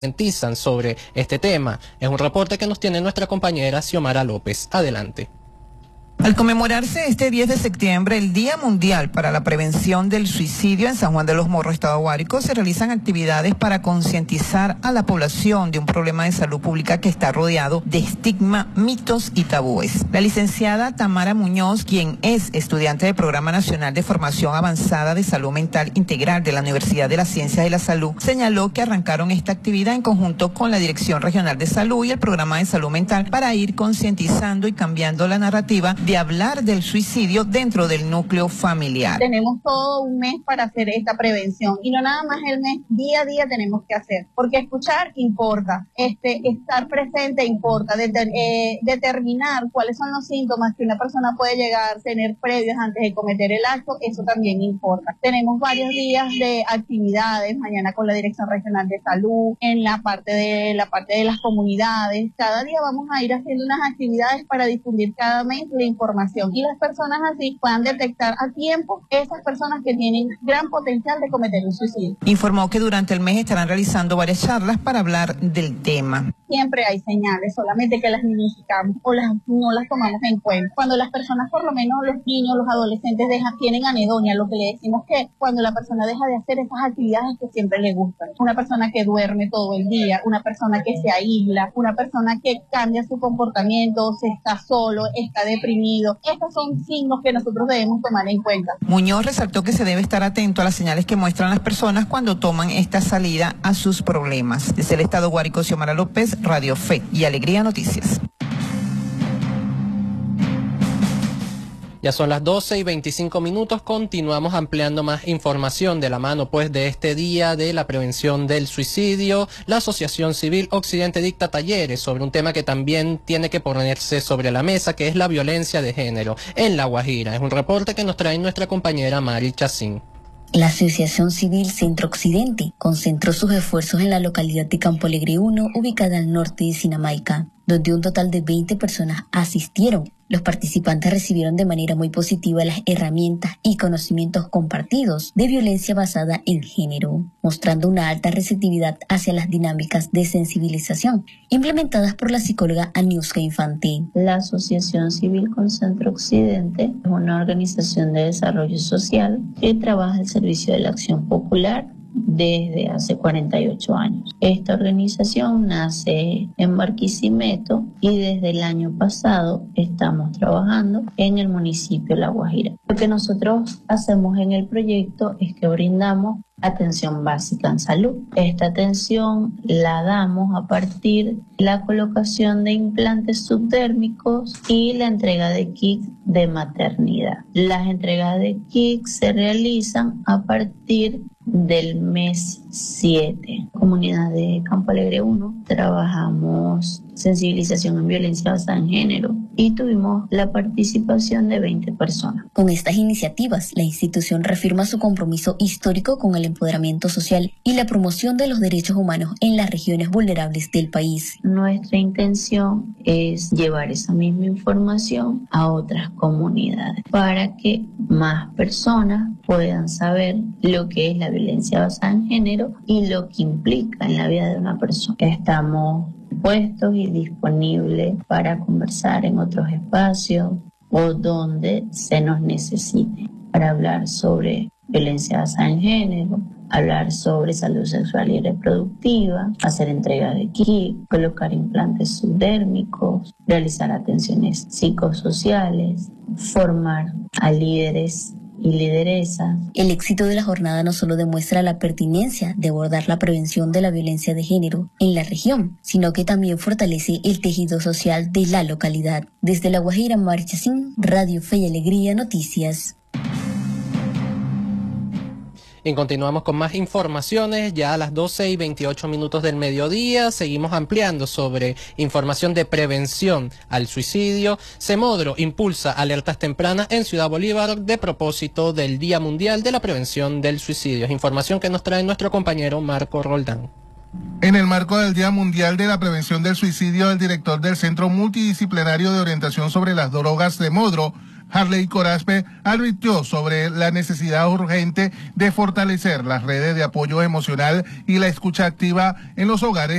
concientizan sobre este tema. Es un reporte que nos tiene nuestra compañera Xiomara López. Adelante. Al conmemorarse este 10 de septiembre el Día Mundial para la Prevención del Suicidio en San Juan de los Morros, Estado Guárico, se realizan actividades para concientizar a la población de un problema de salud pública que está rodeado de estigma, mitos y tabúes. La licenciada Tamara Muñoz, quien es estudiante del Programa Nacional de Formación Avanzada de Salud Mental Integral de la Universidad de las Ciencias de la Salud, señaló que arrancaron esta actividad en conjunto con la Dirección Regional de Salud y el Programa de Salud Mental para ir concientizando y cambiando la narrativa de hablar del suicidio dentro del núcleo familiar. Tenemos todo un mes para hacer esta prevención y no nada más el mes, día a día tenemos que hacer, porque escuchar importa, estar presente importa, determinar cuáles son los síntomas que una persona puede llegar a tener previos antes de cometer el acto, eso también importa. Tenemos varios días de actividades, mañana con la Dirección Regional de Salud, en la parte de las comunidades, cada día vamos a ir haciendo unas actividades para difundir cada mes la información y las personas así puedan detectar a tiempo esas personas que tienen gran potencial de cometer un suicidio. Informó que durante el mes estarán realizando varias charlas para hablar del tema. Siempre hay señales, solamente que las minimizamos o no las tomamos en cuenta. Cuando las personas, por lo menos los niños, los adolescentes, tienen anedonia, lo que le decimos que cuando la persona deja de hacer esas actividades que siempre le gustan. Una persona que duerme todo el día, una persona que se aísla, una persona que cambia su comportamiento, se está solo, está deprimido. Estos son signos que nosotros debemos tomar en cuenta. Muñoz resaltó que se debe estar atento a las señales que muestran las personas cuando toman esta salida a sus problemas. Desde el Estado Guárico, Xiomara López, Radio Fe y Alegría Noticias. Ya son las 12:25. Continuamos ampliando más información de la mano de este día de la prevención del suicidio. La Asociación Civil Occidente dicta talleres sobre un tema que también tiene que ponerse sobre la mesa, que es la violencia de género en La Guajira. Es un reporte que nos trae nuestra compañera Mari Chacín. La Asociación Civil Centro Occidente concentró sus esfuerzos en la localidad de Campo Alegre 1, ubicada al norte de Sinamaica, donde un total de 20 personas asistieron. Los participantes recibieron de manera muy positiva las herramientas y conocimientos compartidos de violencia basada en género, mostrando una alta receptividad hacia las dinámicas de sensibilización implementadas por la psicóloga Aniuska Infante. La Asociación Civil con Centro Occidente es una organización de desarrollo social que trabaja al servicio de la acción popular desde hace 48 años. Esta organización nace en Barquisimeto y desde el año pasado estamos trabajando en el municipio de La Guajira. Lo que nosotros hacemos en el proyecto es que brindamos atención básica en salud. Esta atención la damos a partir de la colocación de implantes subdérmicos y la entrega de kits de maternidad. Las entregas de kits se realizan a partir del mes 7. Comunidad de Campo Alegre 1 trabajamos sensibilización en violencia basada en género y tuvimos la participación de 20 personas. Con estas iniciativas, la institución reafirma su compromiso histórico con el empoderamiento social y la promoción de los derechos humanos en las regiones vulnerables del país. Nuestra intención es llevar esa misma información a otras comunidades para que más personas puedan saber lo que es la violencia basada en género y lo que implica en la vida de una persona. Estamos puestos y disponibles para conversar en otros espacios o donde se nos necesite para hablar sobre violencia basada en género, hablar sobre salud sexual y reproductiva, hacer entrega de kits, colocar implantes subdérmicos, realizar atenciones psicosociales, formar a líderes y lideresas. El éxito de la jornada no solo demuestra la pertinencia de abordar la prevención de la violencia de género en la región, sino que también fortalece el tejido social de la localidad. Desde La Guajira, Mari Chacín, Radio Fe y Alegría Noticias. Y continuamos con más informaciones, ya a las 12:28 del mediodía. Seguimos ampliando sobre información de prevención al suicidio. Semodro impulsa alertas tempranas en Ciudad Bolívar de propósito del Día Mundial de la Prevención del Suicidio. Es información que nos trae nuestro compañero Marco Roldán. En el marco del Día Mundial de la Prevención del Suicidio, el director del Centro Multidisciplinario de Orientación sobre las Drogas de Modro Harley Corazpe advirtió sobre la necesidad urgente de fortalecer las redes de apoyo emocional y la escucha activa en los hogares